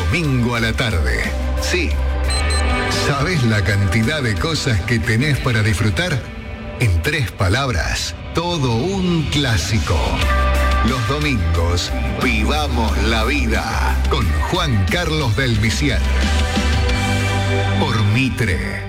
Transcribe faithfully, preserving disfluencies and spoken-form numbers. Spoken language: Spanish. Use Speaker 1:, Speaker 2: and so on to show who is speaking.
Speaker 1: domingo a la tarde. Sí. ¿Sabés la cantidad de cosas que tenés para disfrutar? En tres palabras, todo un clásico. Los domingos, vivamos la vida con Juan Carlos del Visier. Por Mitre.